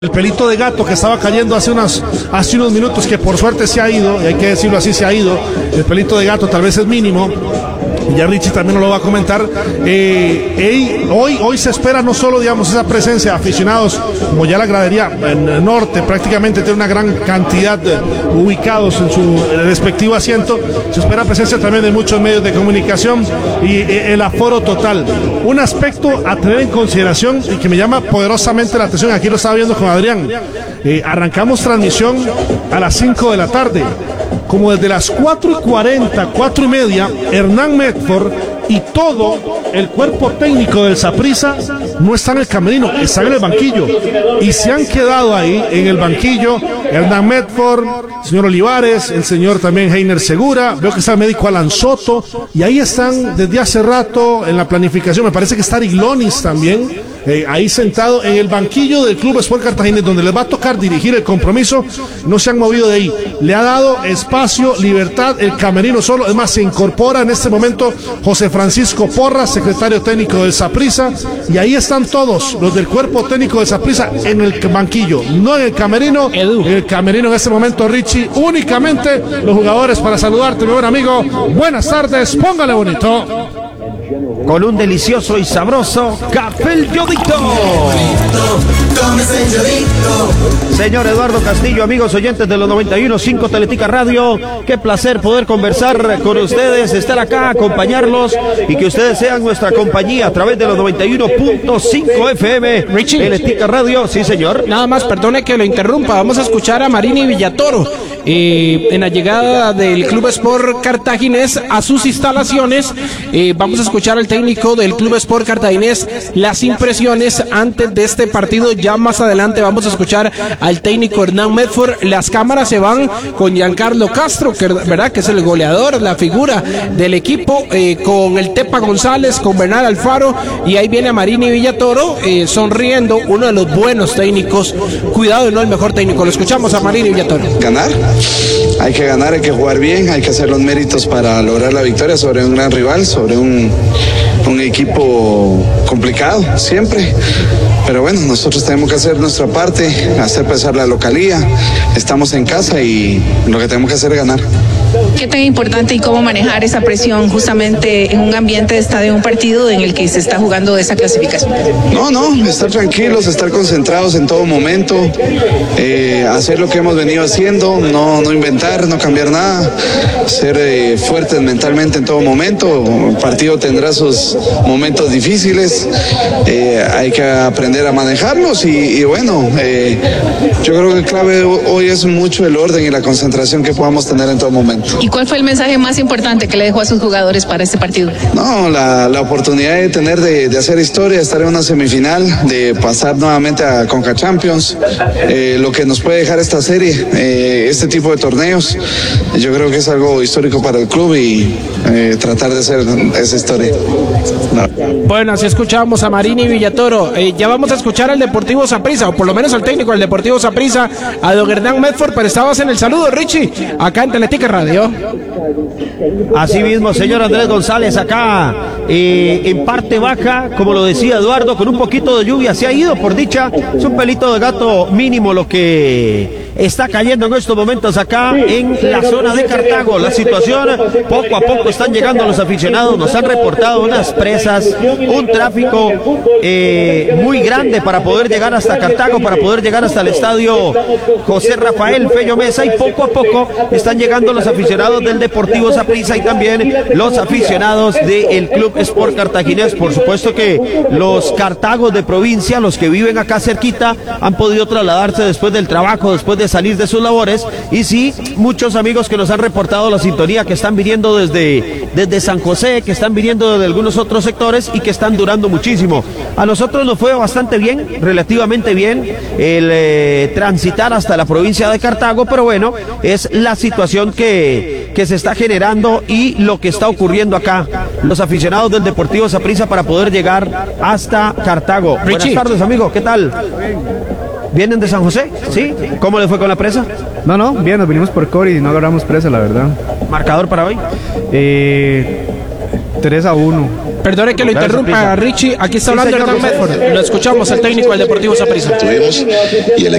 El pelito de gato que estaba cayendo hace unos minutos, que por suerte se ha ido, y hay que decirlo así, se ha ido. El pelito de gato tal vez es mínimo, ya Richie también nos lo va a comentar. Hoy se espera no solo, digamos, esa presencia de aficionados, como ya la gradería en el norte prácticamente tiene una gran cantidad ubicados en su respectivo asiento, se espera presencia también de muchos medios de comunicación y el aforo total. Un aspecto a tener en consideración y que me llama poderosamente la atención, aquí lo estaba viendo con Adrián, arrancamos transmisión a las 5 de la tarde, como desde las 4:40, 4:30, Hernán Medford y todo el cuerpo técnico del Saprissa no está en el camerino, está en el banquillo, y se han quedado ahí en el banquillo Hernán Medford, el señor Olivares, el señor también Heiner Segura, veo que está el médico Alan Soto, y ahí están desde hace rato en la planificación. Me parece que está Riglonis también, ahí sentado en el banquillo del Club Sport Cartaginés, donde les va a tocar dirigir el compromiso. No se han movido de ahí, le ha dado espacio, libertad, el camerino solo. Es más, se incorpora en este momento José Francisco Porras, secretario técnico del Saprissa, y ahí están todos los del cuerpo técnico del Saprissa en el banquillo, no en el camerino. En el camerino en este momento, Richie, únicamente los jugadores para saludarte, mi buen amigo. Buenas tardes, póngale bonito. Con un delicioso y sabroso café El Yodito. Señor Eduardo Castillo, amigos oyentes de los 91.5 Teletica Radio, qué placer poder conversar con ustedes, estar acá, acompañarlos y que ustedes sean nuestra compañía a través de los 91.5 FM. Richie. Teletica Radio, sí señor. Nada más, perdone que lo interrumpa, vamos a escuchar a Marini Villatoro en la llegada del Club Sport Cartaginés a sus instalaciones. Vamos a escuchar al técnico del Club Sport Cartaginés las impresiones antes de este partido. Ya más adelante vamos a escuchar al técnico Hernán Medford. Las cámaras se van con Giancarlo Castro, que verdad que es el goleador, la figura del equipo, con el Tepa González, con Bernal Alfaro, y ahí viene a Marini Villatoro sonriendo, uno de los buenos técnicos, cuidado y no el mejor técnico. Lo escuchamos a Marini Villatoro. Ganar, hay que ganar, hay que jugar bien, hay que hacer los méritos para lograr la victoria sobre un gran rival, sobre un equipo complicado siempre, pero bueno, nosotros tenemos que hacer nuestra parte, hacer pesar la localía, estamos en casa y lo que tenemos que hacer es ganar. ¿Qué tan importante y cómo manejar esa presión justamente en un ambiente de estadio, un partido en el que se está jugando esa clasificación? No, estar tranquilos, estar concentrados en todo momento, hacer lo que hemos venido haciendo, no inventar, no cambiar nada, ser fuertes mentalmente en todo momento. El partido tendrá sus momentos difíciles, hay que aprender a manejarlos y bueno, yo creo que el clave hoy es mucho el orden y la concentración que podamos tener en todo momento. ¿Y cuál fue el mensaje más importante que le dejó a sus jugadores para este partido? No, la oportunidad de tener de hacer historia, estar en una semifinal, de pasar nuevamente a Conca Champions, lo que nos puede dejar esta serie, este tipo de torneos, yo creo que es algo histórico para el club y tratar de hacer esa historia. No. Bueno, así escuchamos a Marini Villatoro. Ya vamos a escuchar al Deportivo Saprissa, o por lo menos al técnico del Deportivo Saprissa, a don Hernán Medford, pero estabas en el saludo, Richie, acá en Teletica Radio. Así mismo, señor Andrés González, acá en parte baja, como lo decía Eduardo, con un poquito de lluvia, se ha ido por dicha, es un pelito de gato mínimo lo que está cayendo en estos momentos acá en la zona de Cartago. La situación, poco a poco están llegando los aficionados, nos han reportado unas presas, un tráfico muy grande para poder llegar hasta Cartago, para poder llegar hasta el estadio José Rafael Fello Mesa, y poco a poco están llegando los aficionados del Deportivo Saprissa y también los aficionados del Club Sport Cartaginés. Por supuesto que los cartagos de provincia, los que viven acá cerquita, han podido trasladarse después del trabajo, después de salir de sus labores, y sí, muchos amigos que nos han reportado la sintonía, que están viniendo desde San José, que están viniendo de algunos otros sectores y que están durando muchísimo. A nosotros nos fue bastante bien, relativamente bien, el transitar hasta la provincia de Cartago, pero bueno, es la situación que se está generando y lo que está ocurriendo acá. Los aficionados del Deportivo Saprissa para poder llegar hasta Cartago. Richie. Buenas tardes, amigo, ¿qué tal? ¿Vienen de San José? ¿Sí? ¿Cómo le fue con la presa? No, bien, nos vinimos por Cori y no agarramos presa, la verdad. ¿Marcador para hoy? 3-1. Perdone que lo interrumpa, Richie. Aquí está hablando Hernán Medford. Lo escuchamos, el técnico del Deportivo Saprissa. Tuvimos y el